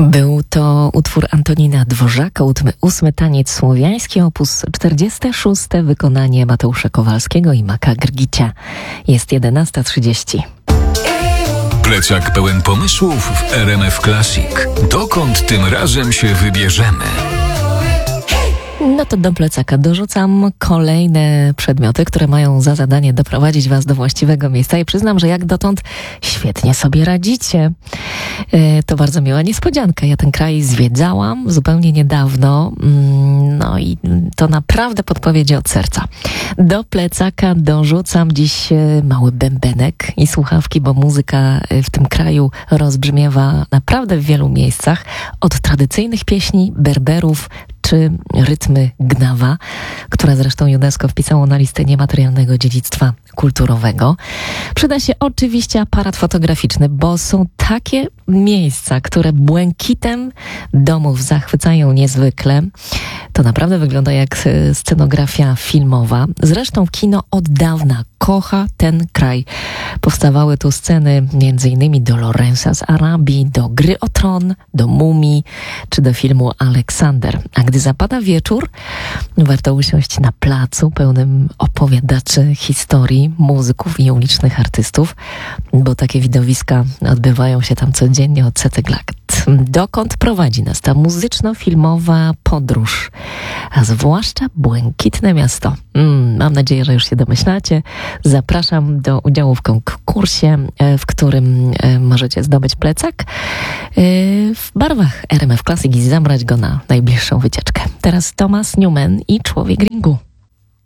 Był to utwór Antonina Dworzaka, ósmy taniec słowiański, opus 46, wykonanie Mateusza Kowalskiego i Maka Grgicia. Jest 11:30. Plecak pełen pomysłów w RMF Classic. Dokąd tym razem się wybierzemy? No to do plecaka dorzucam kolejne przedmioty, które mają za zadanie doprowadzić Was do właściwego miejsca i przyznam, że jak dotąd świetnie sobie radzicie. To bardzo miła niespodzianka. Ja ten kraj zwiedzałam zupełnie niedawno, no i to naprawdę podpowiedzi od serca. Do plecaka dorzucam dziś mały bębenek i słuchawki, bo muzyka w tym kraju rozbrzmiewa naprawdę w wielu miejscach. Od tradycyjnych pieśni Berberów czy rytmy Gnawa, które zresztą UNESCO wpisało na listę niematerialnego dziedzictwa kulturowego. Przyda się oczywiście aparat fotograficzny, bo są takie miejsca, które błękitem domów zachwycają niezwykle. To naprawdę wygląda jak scenografia filmowa. Zresztą kino od dawna kocha ten kraj. Powstawały tu sceny m.in. do Lorenza z Arabii, do Gry o Tron, do Mumii, czy do filmu Aleksander. A gdy zapada wieczór, warto usiąść na placu pełnym opowiadaczy historii, muzyków i ulicznych artystów, bo takie widowiska odbywają się tam codziennie od setek lat. Dokąd prowadzi nas ta muzyczno-filmowa podróż, a zwłaszcza błękitne miasto? Mam nadzieję, że już się domyślacie. Zapraszam do udziału w konkursie, w którym możecie zdobyć plecak w barwach RMF Classic i zabrać go na najbliższą wycieczkę. Teraz Thomas Newman i Człowiek Ringu.